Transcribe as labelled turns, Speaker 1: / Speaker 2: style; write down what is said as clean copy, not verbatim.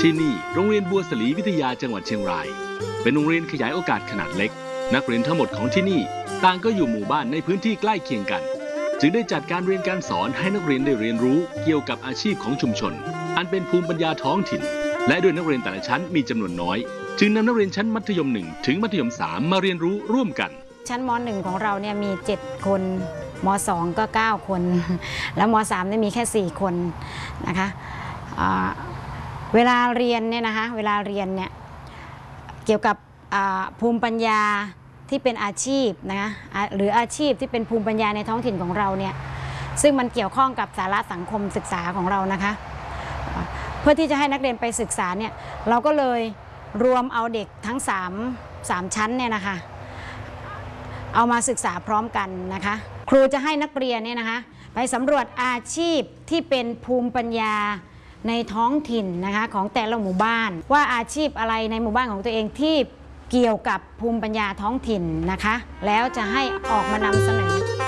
Speaker 1: ที่นี่โรงเรียนบัวสลีวิทยาจังหวัดเชียงรายเป็นโรงเรียนขยายโอกาสขนาดเล็กนักเรียนทั้งหมดของที่นี่ต่างก็อยู่หมู่บ้านในพื้นที่ใกล้เคียงกันจึงได้จัดการเรียนการสอนให้นักเรียนได้เรียนรู้เกี่ยวกับอาชีพของชุมชนอันเป็นภูมิปัญญาท้องถิ่นและด้วยนักเรียนแต่ละชั้นมีจำนวนน้อยจึงนำนักเรียนชั้นมัธยม1ถึงมัธยม3มาเรียนรู้ร่วมกัน
Speaker 2: ชั้นม.1 ของเราเนี่ยมี7คนม.2 ก็9คนแล้วม.3 เนี่ยมีแค่4คนนะคะเวลาเรียนเนี่ยนะคะเวลาเรียนเนี่ยเกี่ยวกับภูมิปัญญาที่เป็นอาชีพนะคะหรืออาชีพที่เป็นภูมิปัญญาในท้องถิ่นของเราเนี่ยซึ่งมันเกี่ยวข้องกับสาระสังคมศึกษาของเรานะคะเพื่อที่จะให้นักเรียนไปศึกษาเนี่ยเราก็เลยรวมเอาเด็กทั้ง3ชั้นเนี่ยนะคะเอามาศึกษาพร้อมกันนะคะครูจะให้นักเรียนเนี่ยนะคะไปสำรวจอาชีพที่เป็นภูมิปัญญาในท้องถิ่นนะคะของแต่ละหมู่บ้านว่าอาชีพอะไรในหมู่บ้านของตัวเองที่เกี่ยวกับภูมิปัญญาท้องถิ่นนะคะแล้วจะให้ออกมานำเสนอ